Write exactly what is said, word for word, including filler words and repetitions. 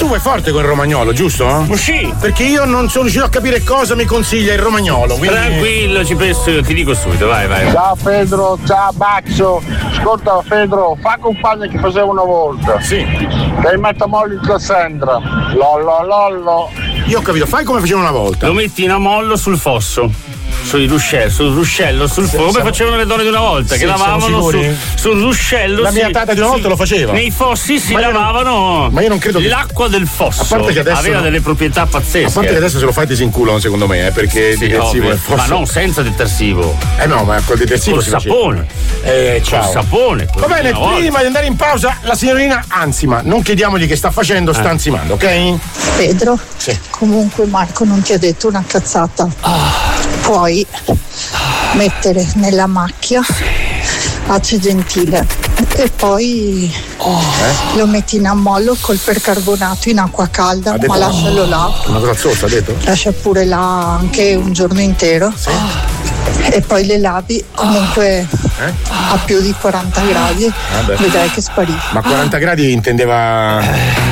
vai forte con il romagnolo, giusto? Sì. Perché io non sono riuscito a capire cosa mi consiglia il romagnolo. Quindi... Tranquillo, ci penso io, ti dico subito, vai, vai. Ciao Pedro, ciao Baxo. Ascolta Pedro, fa compagno che faceva una volta. Sì. Che metto mollo in Cassandra. Lollo lollo. Io ho capito, fai come facevano una volta. Lo metti in amollo sul fosso. Sul ruscello, sul ruscello, sul fuoco, come siamo... facevano le donne di una volta, sì, che lavavano su, sul ruscello. La mia sì, tata di una volta sì, lo faceva. Nei fossi si ma lavavano non, ma io non credo che... l'acqua del fosso. A parte che adesso aveva no. delle proprietà pazzesche. A parte che adesso se lo fai ti si inculano secondo me, eh, perché sì, il detersivo è fosso. Ma non senza detersivo. Eh no, ma col detersivo col si sapone. Eh, ciao. Col sapone. Va bene, prima volta. di andare in pausa, la signorina ansima. Non chiediamogli che sta facendo, sta eh. ansimando, ok? Pedro? Sì. Comunque Marco non ti ha detto una cazzata. Ah. Puoi mettere nella macchia ace gentile e poi oh. eh? lo metti in ammollo col percarbonato in acqua calda, detto, ma lascialo là. Una cosa zozza, ha detto? Lascia pure là anche un giorno intero. Sì. E poi le lavi comunque eh? a più di quaranta gradi, ah, vedrai che sparisce. Ma quaranta gradi intendeva